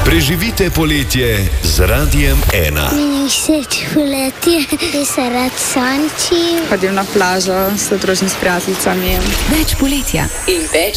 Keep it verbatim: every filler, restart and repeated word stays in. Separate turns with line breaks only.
Preživite poletje z Radiem ena.
Meni všeč poletje, da se rad sonči.
Hodim na plažo s družinami, s prijateljicami.
Več poletja in več